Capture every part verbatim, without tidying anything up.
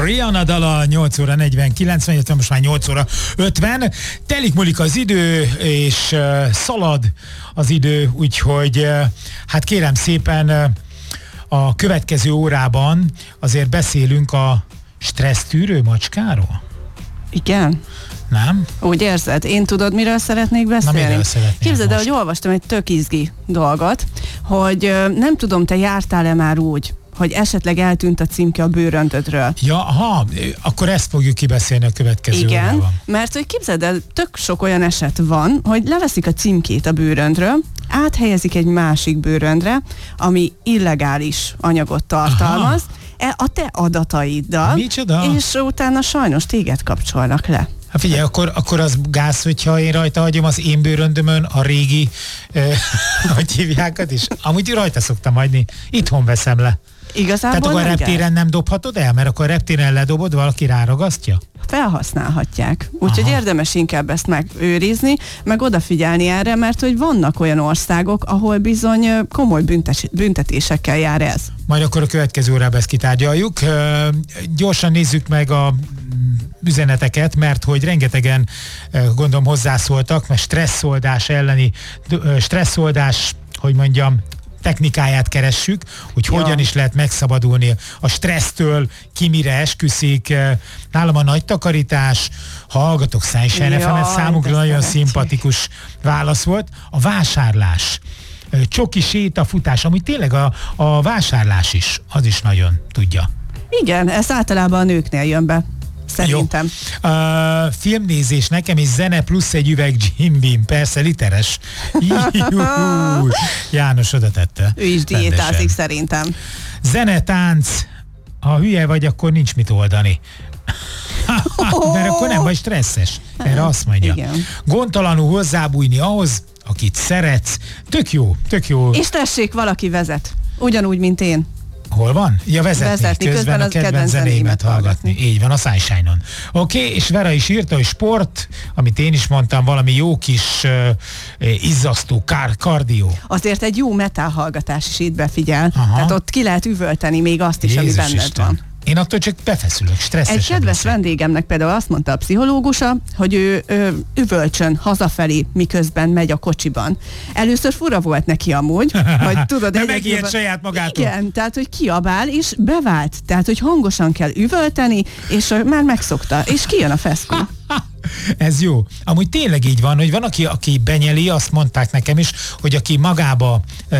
Rihanna dala, nyolc óra negyvenkilenc, illetve most már nyolc óra ötven. Telik múlik az idő, és uh, szalad az idő, úgyhogy uh, hát kérem szépen uh, a következő órában azért beszélünk a stressztűrő macskáról. Igen. Nem? Úgy érzed? Én tudod, miről szeretnék beszélni? Na, miről szeretnék Képzeld el, most? hogy olvastam egy tök izgi dolgot, hogy ö, nem tudom, te jártál-e már úgy, hogy esetleg eltűnt a címke a bőröndödről. Ja, ha, akkor ezt fogjuk kibeszélni a következő Igen, órában. mert hogy képzeld el, tök sok olyan eset van, hogy leveszik a címkét a bőröndről, áthelyezik egy másik bőröndre, ami illegális anyagot tartalmaz, Aha. a te adataiddal, Micsoda? és utána sajnos téged kapcsolnak le. Hát figyelj, akkor, akkor az gáz, hogyha én rajta hagyom az én bőröndömön a régi, eh, hogy hívjákat is. Amúgy rajta szoktam hagyni, itthon veszem le. Igazából Tehát akkor a nem reptéren nem dobhatod el, mert akkor a reptéren ledobod, valaki ráragasztja? Felhasználhatják. Úgyhogy Aha. érdemes inkább ezt megőrizni, meg odafigyelni erre, mert hogy vannak olyan országok, ahol bizony ö, komoly büntes- büntetésekkel jár ez. Majd akkor a következő órában ezt kitárgyaljuk. Uh, gyorsan nézzük meg a üzeneteket, mert hogy rengetegen uh, gondolom hozzászóltak, mert stresszoldás elleni, uh, stresszoldás, hogy mondjam, technikáját keressük, hogy ja. hogyan is lehet megszabadulni a stressztől, ki mire esküszik. Nálam a nagy takarítás, ha hallgatok Sunshine ef em-et, számunkra nagyon szeretjük. szimpatikus válasz volt. A vásárlás, csoki sétafutás, ami tényleg a, a vásárlás is, az is nagyon tudja. Igen, ez általában a nőknél jön be. Szerintem. Jó. Uh, filmnézés nekem is zene plusz egy üveg Jim Beam, persze literes. Juhu. János oda tette. Ő is diétázik szerintem. Zene, tánc, ha hülye vagy, akkor nincs mit oldani. Mert akkor nem vagy stresszes. Erre azt mondja. Igen. Gondtalanul hozzábújni ahhoz, akit szeretsz. Tök jó, tök jó. És tessék, valaki vezet. Ugyanúgy, mint én. Hol van? Ja, vezetni, Vezetni, közben, közben a az kedvenc kedvenc zenéimet zenéimet hallgatni. hallgatni. Így van, a Sunshine-on. Oké, okay, és Vera is írta, hogy sport, amit én is mondtam, valami jó kis uh, izzasztó, kár, kardió. Azért egy jó metal hallgatás is itt befigyel. Aha. Tehát ott ki lehet üvölteni még azt is, Jézus ami benned Isten. van. Én attól csak befeszülök, stresszesebb Egy kedves leszek. vendégemnek például azt mondta a pszichológusa, hogy ő, ő üvölcsön hazafelé, miközben megy a kocsiban. Először fura volt neki amúgy, hogy tudod... De egy- megijed egy- saját magától. Igen, tehát hogy kiabál, és bevált. Tehát, hogy hangosan kell üvölteni, és ö, már megszokta, és kijön a feszkó. Ez jó. Amúgy tényleg így van, hogy van, aki, aki benyeli, azt mondták nekem is, hogy aki magába ö,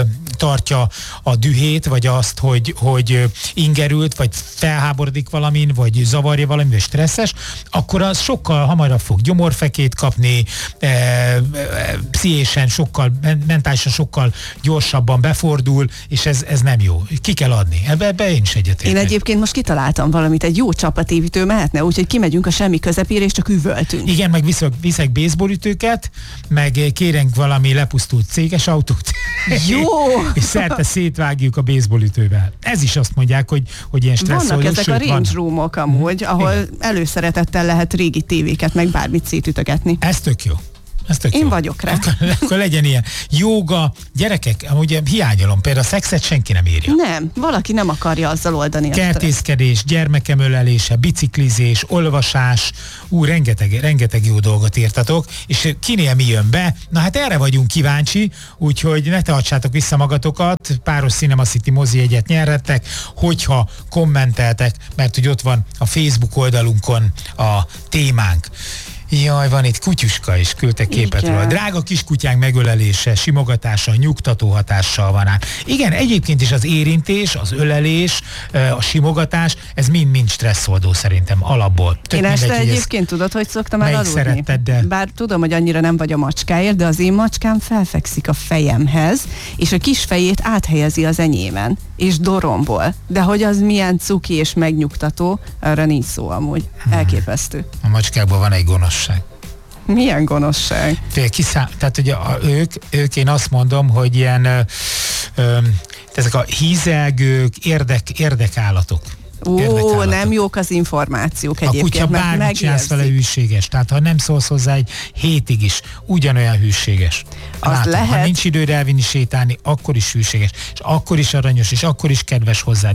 tartja a dühét, vagy azt, hogy, hogy ingerült, vagy felháborodik valamin, vagy zavarja valami, vagy stresszes, akkor az sokkal hamarabb fog gyomorfekét kapni, e, e, pszichésen sokkal, mentálisan sokkal gyorsabban befordul, és ez, ez nem jó. Ki kell adni. Ebbe, ebbe én is egyetértek. Én egyébként most kitaláltam valamit, egy jó csapatépítő mehetne, úgyhogy kimegyünk a semmi közepére, és csak üvöltünk. Igen, meg viszek, viszek baseballütőket, meg kérünk valami lepusztult céges autót. Jó! És szerte szétvágjuk a baseballütővel. Ez is azt mondják, hogy, hogy ilyen stresszoldó. Vannak ezek sőt, a range van. roomok amúgy, ahol Igen. előszeretettel lehet régi tévéket, meg bármit szétütögetni. Ez tök jó. Ez tök Én jó. vagyok rá. Akkor, akkor legyen ilyen. Jóga, gyerekek, amúgy hiányolom, például a szexet senki nem írja. Nem, valaki nem akarja azzal oldani a stressz. Kertészkedés, gyermekem ölelése, biciklizés, olvasás, ú, rengeteg, rengeteg jó dolgot írtatok, és kinél mi jön be? Na hát erre vagyunk kíváncsi, úgyhogy ne tartsátok vissza magatokat, páros Cinema City mozi egyet nyerhettek, hogyha kommenteltek, mert hogy ott van a Facebook oldalunkon a témánk. Jaj, van itt kutyuska is, küldtek képet Igen. róla. Drága kiskutyánk megölelése, simogatása, nyugtató hatással van át. Igen, egyébként is az érintés, az ölelés, a simogatás, ez mind-mind stresszoldó szerintem alapból. Tök Én este mindegy, hogy ez egyébként tudod, hogy szoktam melyik elaludni? szeretted, de- Bár tudom, hogy annyira nem vagy a macskáért, de az én macskám felfekszik a fejemhez, és a kis fejét áthelyezi az enyémen, és dorombol. De hogy az milyen cuki és megnyugtató, arra nincs szó amúgy. Elképesztő. A macskákban van egy gonoszság. Milyen gonoszság. Fél, kiszám, tehát ugye a, ők, ők, én azt mondom, hogy ilyen ö, ö, ezek a hízelgők, érdek, érdekállatok. Ó, Érdekállatok. nem jók az információk A egyébként, kutya mert bármit csinálsz vele megérzik. hűséges. Tehát ha nem szólsz hozzá egy hétig is, ugyanolyan hűséges. Az Látom, lehet. Ha nincs időd elvinni sétálni, akkor is hűséges. És akkor is aranyos, és akkor is kedves hozzád is.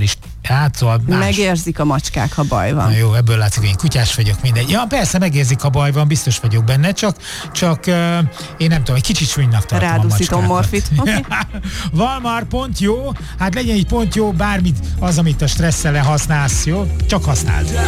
Hát szóval más. Megérzik a macskák, ha baj van. Na jó, ebből látszik, hogy én kutyás vagyok, mindegy. Ja, persze megérzik, ha baj van, biztos vagyok benne, csak, csak uh, én nem tudom, egy kicsit súlynak tartom Ráduszítom a macskákat. morfit. Okay. Valmar, pont jó, hát legyen egy pont jó, bármit az, amit a stresszel használsz, jó? Csak használd.